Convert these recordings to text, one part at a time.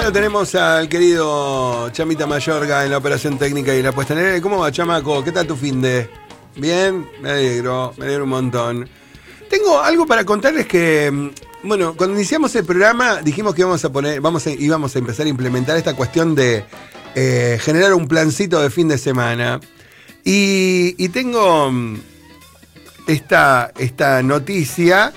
lo tenemos al querido Chamita Mayorga en la operación técnica y la puesta en el aire. ¿Cómo va, chamaco? ¿Qué tal tu finde? ¿Bien? Me alegro un montón. Tengo algo para contarles que, bueno, cuando iniciamos el programa dijimos que íbamos a empezar a implementar esta cuestión de generar un plancito de fin de semana. Y tengo esta noticia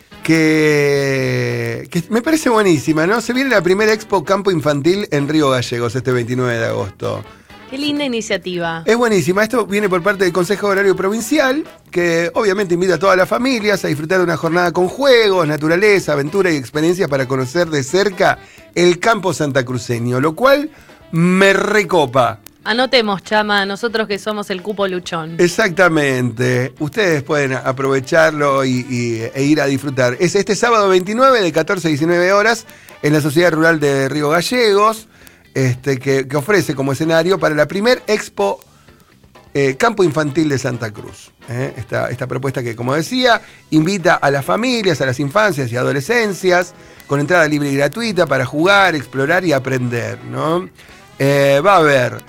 que me parece buenísima, ¿no? Se viene la primera Expo Campo Infantil en Río Gallegos este 29 de agosto. Qué linda iniciativa. Es buenísima. Esto viene por parte del Consejo Horario Provincial, que obviamente invita a todas las familias a disfrutar de una jornada con juegos, naturaleza, aventura y experiencias para conocer de cerca el campo santacruceño, lo cual me recopa. Anotemos, Chama, nosotros que somos el cupo luchón. Exactamente. Ustedes pueden aprovecharlo e ir a disfrutar. Es este sábado 29 de 14 a 19 horas en la Sociedad Rural de Río Gallegos, que ofrece como escenario para la primer Expo Campo Infantil de Santa Cruz. Esta propuesta que, como decía, invita a las familias, a las infancias y adolescencias con entrada libre y gratuita para jugar, explorar y aprender, ¿no? Va a haber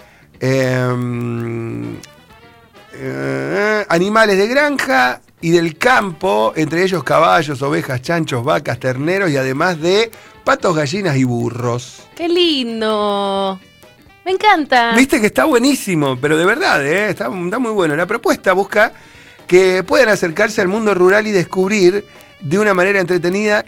animales de granja y del campo, entre ellos caballos, ovejas, chanchos, vacas, terneros y además de patos, gallinas y burros. ¡Qué lindo! Me encanta. Viste que está buenísimo, pero de verdad, está muy bueno. La propuesta busca que puedan acercarse al mundo rural y descubrir de una manera entretenida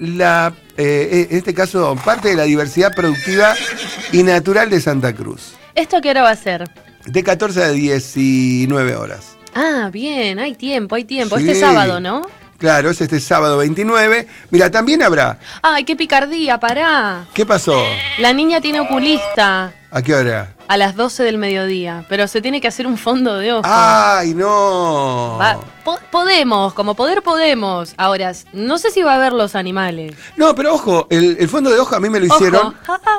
en este caso, parte de la diversidad productiva y natural de Santa Cruz. ¿Esto a qué hora va a ser? De 14 a 19 horas. Ah, bien, hay tiempo. Sí. Este sábado, ¿no? Claro, es este sábado 29. Mira, también habrá... ¡Ay, qué picardía! ¡Pará! ¿Qué pasó? La niña tiene oculista. ¿A qué hora? A las 12 del mediodía, pero se tiene que hacer un fondo de ojo. ¡Ay, no! Podemos, como poder podemos. Ahora, no sé si va a haber los animales. No, pero ojo, el fondo de ojo a mí me lo hicieron.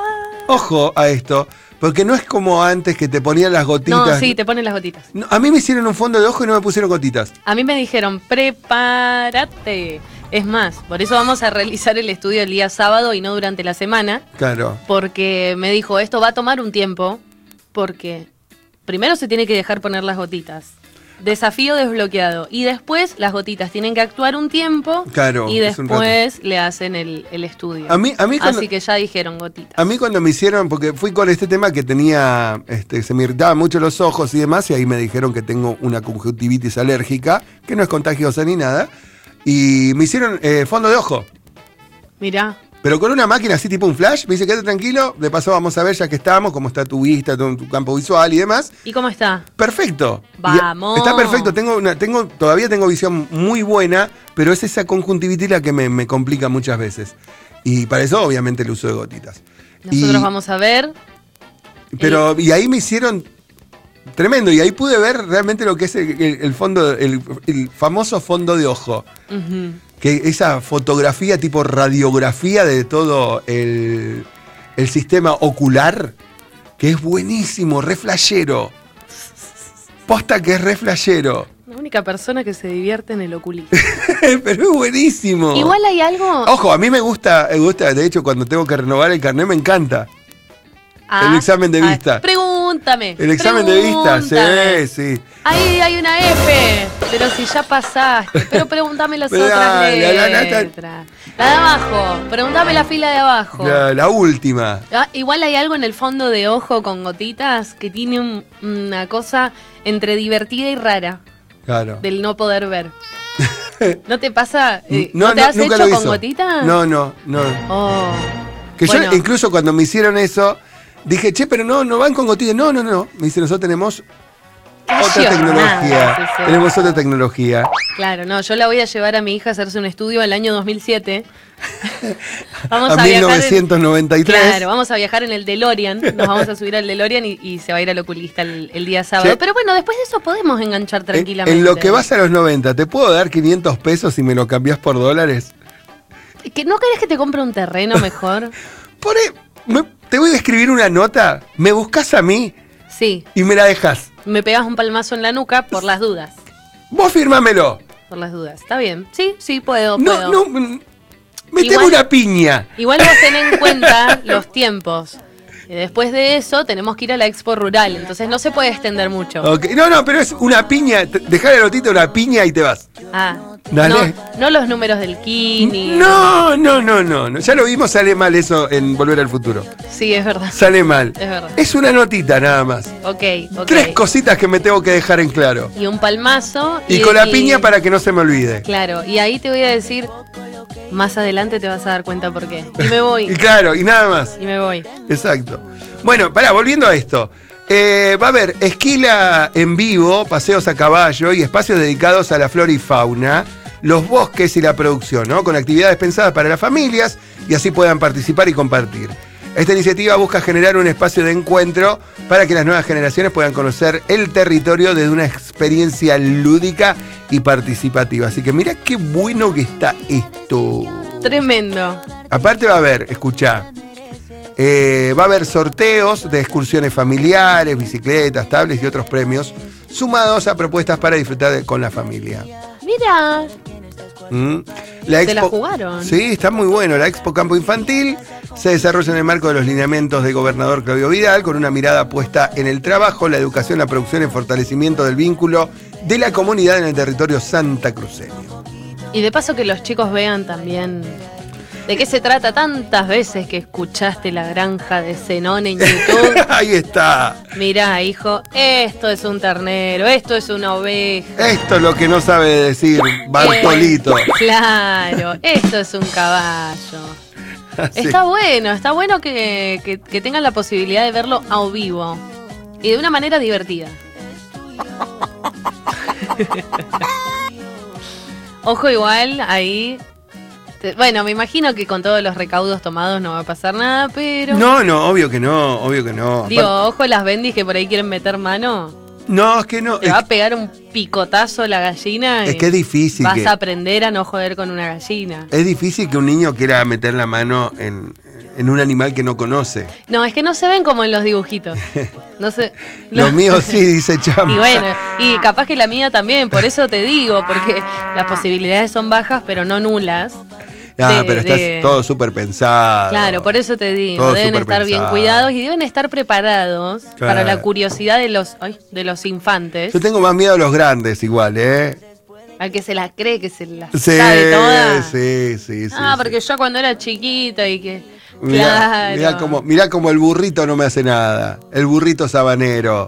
Ojo a esto, porque no es como antes que te ponían las gotitas. No, sí, te ponen las gotitas. No, a mí me hicieron un fondo de ojo y no me pusieron gotitas. A mí me dijeron, prepárate. Es más, por eso vamos a realizar el estudio el día sábado y no durante la semana. Claro. Porque me dijo, esto va a tomar un tiempo, porque primero se tiene que dejar poner las gotitas. Desafío desbloqueado. Y después las gotitas tienen que actuar un tiempo. Claro. Y después le hacen el estudio. Así que ya dijeron gotitas. A mí cuando me hicieron, porque fui con este tema que tenía, se me irritaban mucho los ojos y demás, y ahí me dijeron que tengo una conjuntivitis alérgica, que no es contagiosa ni nada. Y me hicieron fondo de ojo. Mirá. Pero con una máquina así tipo un flash. Me dice, quédate tranquilo. De paso vamos a ver, ya que estamos, cómo está tu vista, tu campo visual y demás. ¿Y cómo está? Perfecto. Vamos. Está perfecto. Todavía tengo visión muy buena, pero es esa conjuntivitis la que me complica muchas veces. Y para eso, obviamente, el uso de gotitas. Nosotros vamos a ver. Pero, y ahí me hicieron... Tremendo, y ahí pude ver realmente lo que es el fondo, el famoso fondo de ojo. Uh-huh. Que esa fotografía tipo radiografía de todo el sistema ocular, que es buenísimo, re flashero. Posta que es re flashero. La única persona que se divierte en el oculista. Pero es buenísimo. Igual hay algo... Ojo, a mí me gusta, de hecho cuando tengo que renovar el carnet me encanta. El examen de vista. Pregúntame. El examen de vista, sí. Ahí hay una F, pero si ya pasaste. Pero pregúntame las otras letras. La de abajo, pregúntame la fila de abajo. La última. Igual hay algo en el fondo de ojo con gotitas que tiene una cosa entre divertida y rara. Claro. Del no poder ver. ¿No te pasa? ¿No te has hecho con gotitas? No. Oh. Que bueno. Yo incluso cuando me hicieron eso... Dije, che, pero no van con gotillas. No. Me dice, nosotros tenemos otra tecnología. Tenemos otra tecnología. Claro, no, yo la voy a llevar a mi hija a hacerse un estudio el año 2007. Vamos a 1993. Claro, vamos a viajar en el DeLorean. Nos vamos a subir al DeLorean y se va a ir al oculista el día sábado. Sí. Pero bueno, después de eso podemos enganchar tranquilamente. En lo que vas a los 90, ¿te puedo dar 500 pesos si me lo cambiás por dólares? ¿No querés que te compre un terreno mejor? Te voy a escribir una nota, me buscás a mí. Sí. Y me la dejas. Me pegás un palmazo en la nuca por las dudas. Vos firmámelo. Por las dudas. Está bien. Sí, puedo. Meteme una piña. Igual vos ten en cuenta los tiempos. Y después de eso tenemos que ir a la expo rural, entonces no se puede extender mucho. Okay. No, pero es una piña, dejá la notita, una piña y te vas. Dale. No los números del Kini. No, ya lo vimos, sale mal eso en Volver al Futuro. Sí, es verdad. Sale mal. Es verdad. Es una notita nada más. Ok. 3 cositas que me tengo que dejar en claro. Y un palmazo. Y con la piña para que no se me olvide. Claro, y ahí te voy a decir, más adelante te vas a dar cuenta por qué. Y me voy. Y claro, y nada más. Y me voy. Exacto. Bueno, volviendo a esto. Va a haber esquila en vivo, paseos a caballo y espacios dedicados a la flora y fauna, los bosques y la producción, ¿no? Con actividades pensadas para las familias y así puedan participar y compartir. Esta iniciativa busca generar un espacio de encuentro para que las nuevas generaciones puedan conocer el territorio desde una experiencia lúdica y participativa. Así que mira qué bueno que está esto. Tremendo. Aparte va a haber, escuchá, va a haber sorteos de excursiones familiares, bicicletas, tablets y otros premios sumados a propuestas para disfrutar con la familia. Mira. Se la jugaron. Sí, está muy bueno. La Expo Campo Infantil se desarrolla en el marco de los lineamientos del gobernador Claudio Vidal, con una mirada puesta en el trabajo, la educación, la producción y el fortalecimiento del vínculo de la comunidad en el territorio santacruceño. Y de paso que los chicos vean también de qué se trata tantas veces que escuchaste La Granja de Zenón en YouTube. Ahí está. Mirá, hijo, esto es un ternero, esto es una oveja. Esto es lo que no sabe decir Bartolito. Claro, esto es un caballo. Sí. Está bueno que tengan la posibilidad de verlo a vivo y de una manera divertida. Ojo, igual ahí. Bueno, me imagino que con todos los recaudos tomados no va a pasar nada, pero... No, obvio que no. Digo, ojo las bendis que por ahí quieren meter mano. No, es que no. Te va a pegar un picotazo la gallina. Es que es difícil. Vas a aprender a no joder con una gallina. Es difícil que un niño quiera meter la mano en un animal que no conoce. No, es que no se ven como en los dibujitos. No sé. Los míos sí, dice Chamba. Y bueno, y capaz que la mía también, por eso te digo, porque las posibilidades son bajas, pero no nulas. Pero está todo súper pensado. Claro, por eso te digo, deben estar bien cuidados y deben estar preparados para la curiosidad de los infantes. Yo tengo más miedo a los grandes igual, Al que se las cree, que se las sabe todas. Sí. Porque yo cuando era chiquita y que... Mirá como el burrito no me hace nada. El burrito sabanero.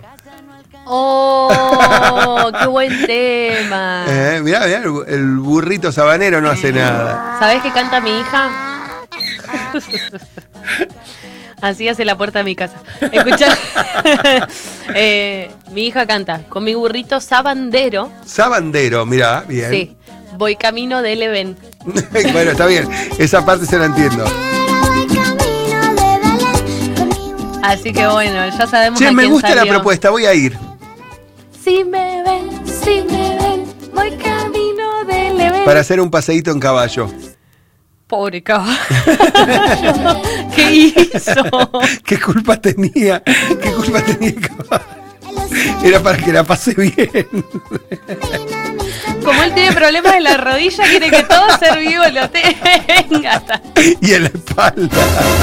¡Oh! ¡Qué buen tema! Mirá, el burrito sabanero no hace nada. ¿Sabés qué canta mi hija? Así hace la puerta de mi casa. Escuchá. Mi hija canta con mi burrito sabandero. Sabandero, mirá, bien. Sí. Voy camino de Leven. Bueno, está bien. Esa parte se la entiendo. Así que bueno, ya sabemos a quién me gusta salió. La propuesta, voy a ir. Si me ven, voy camino de Leven. Para hacer un paseíto en caballo. Pobre caballo. ¿Qué hizo? ¿Qué culpa tenía el caballo? Era para que la pase bien. Como él tiene problemas en la rodilla, quiere que todo ser vivo lo tenga. Y en la espalda.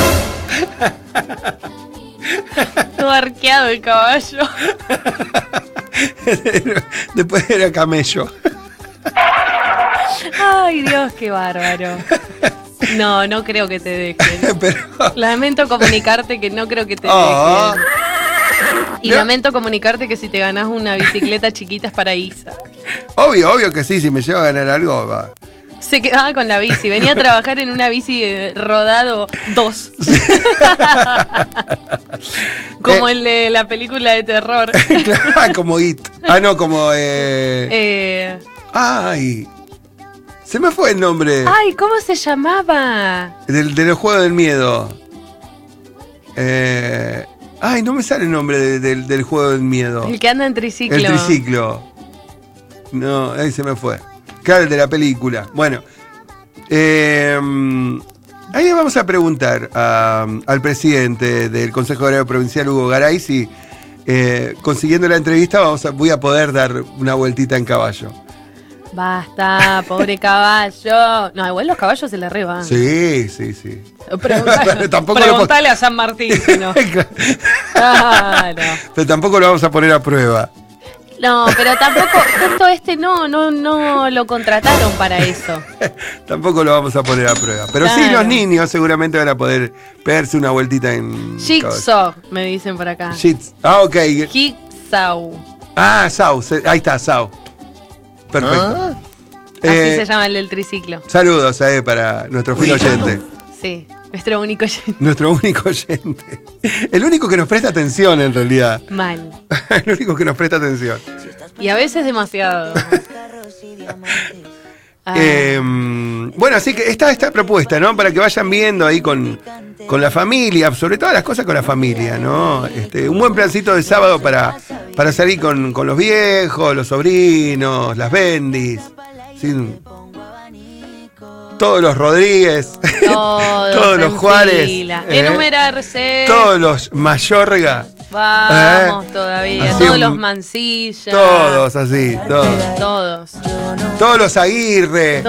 Todo arqueado el caballo. Después era camello. Ay, Dios, qué bárbaro. No creo que te dejen. Lamento comunicarte que no creo que te dejen. Y lamento comunicarte que si te ganás una bicicleta chiquita es para Isa. Obvio que sí, si me lleva a ganar algo va. Se quedaba con la bici, venía a trabajar en una bici rodado 2. Como el de la película de terror. Como It. No, como... Ay, se me fue el nombre. Ay, ¿cómo se llamaba? Del juego del miedo. Ay, no me sale el nombre del juego del miedo. El que anda en triciclo. El triciclo. No, ahí se me fue. Claro, el de la película. Bueno, ahí vamos a preguntar al presidente del Consejo Agrario Provincial, Hugo Garay, si consiguiendo la entrevista voy a poder dar una vueltita en caballo. Basta, pobre caballo. No, igual los caballos se la reban. Sí. Preguntale a San Martín, ¿no? Claro. Pero tampoco lo vamos a poner a prueba. No, pero tampoco, justo no lo contrataron para eso. Tampoco lo vamos a poner a prueba. Pero claro. Sí, los niños seguramente van a poder pegarse una vueltita en... Jigsaw, me dicen por acá. Ok. Jigsaw. Saw, ahí está, Saw. Perfecto. Así se llama el del triciclo. Saludos para nuestro fiel oyente. Sí, nuestro único oyente. Nuestro único oyente. El único que nos presta atención, en realidad. Mal. El único que nos presta atención. Y a veces demasiado. Bueno, así que está esta propuesta, ¿no? Para que vayan viendo ahí con la familia, sobre todas las cosas con la familia, ¿no? Un buen plancito de sábado para salir con los viejos, los sobrinos, las bendis, ¿sí? Todos los Rodríguez, todos los Juárez, enumerarse, todos los Mayorga. Vamos todavía, todos los Mancilla. Todos así, todos. Todos los Aguirre.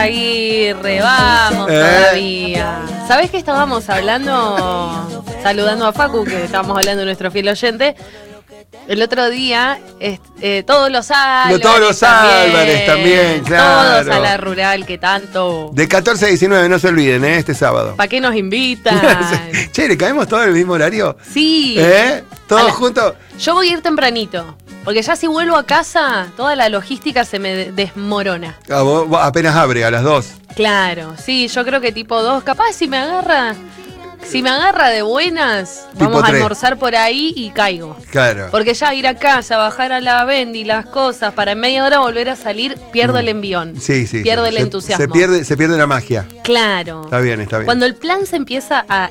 Vamos todavía. ¿Sabés que estábamos hablando, saludando a Facu, que estábamos hablando de nuestro fiel oyente? El otro día, todos los Álvarez también, claro. Todos a la rural, que tanto. De 14 a 19, no se olviden, este sábado. ¿Para qué nos invitan? Che, ¿le caemos todos en el mismo horario? Sí. ¿Todos juntos? Yo voy a ir tempranito, porque ya si vuelvo a casa, toda la logística se me desmorona. Vos apenas abre, a las 2. Claro, sí, yo creo que tipo 2, capaz si me agarra de buenas, tipo vamos 3. A almorzar por ahí y caigo. Claro. Porque ya ir a casa, bajar a la Bendy, las cosas, para en media hora volver a salir, pierdo el envión. Sí. Pierdo el entusiasmo. Se pierde la magia. Claro. Está bien. Cuando el plan se empieza a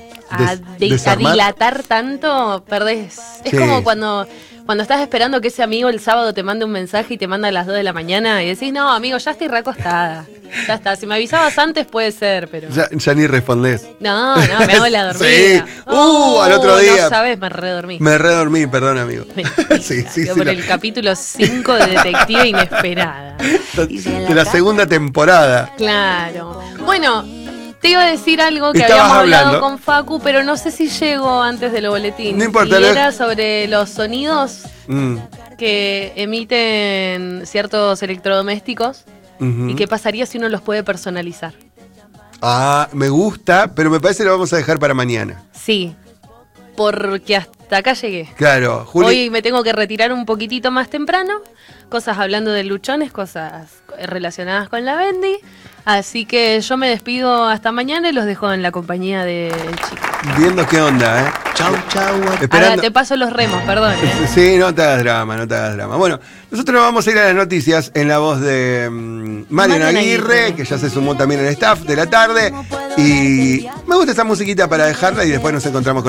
dilatar tanto, perdés. Es como cuando estás esperando que ese amigo el sábado te mande un mensaje y te manda a las 2 de la mañana y decís, no, amigo, ya estoy recostada. Ya está, si me avisabas antes puede ser, pero... Ya ni respondés. No, me hago la dormida. Sí, al otro día. No sabes, me redormí. Perdón, amigo. Sí, por el capítulo 5 de Detective Inesperada. De la segunda temporada. Claro. Bueno, te iba a decir algo que habíamos hablado con Facu, pero no sé si llego antes de los boletines. No importa. Y era sobre los sonidos que emiten ciertos electrodomésticos y qué pasaría si uno los puede personalizar. Me gusta, pero me parece que lo vamos a dejar para mañana. Sí, porque hasta acá llegué. Claro, Juli. Hoy me tengo que retirar un poquitito más temprano. Cosas hablando de luchones, cosas relacionadas con la Bendy. Así que yo me despido hasta mañana y los dejo en la compañía del chico. Viendo qué onda, Chau. Ahora te paso los remos, perdón. Sí, no te hagas drama. Bueno, nosotros nos vamos a ir a las noticias en la voz de Marian Aguirre, que ya se sumó también al staff de la tarde. Y me gusta esa musiquita para dejarla y después nos encontramos con